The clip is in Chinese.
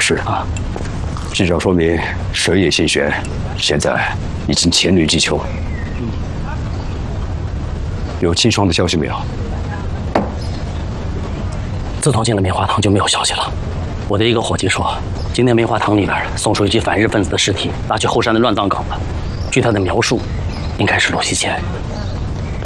事啊。至少说明蛇野信玄现在已经黔驴技穷。有清霜的消息没有？ 自从进了棉花堂就没有消息了。我的一个伙计说，今天棉花堂里边送出一具反日分子的尸体，拉去后山的乱葬岗了。据他的描述，应该是陆西迁。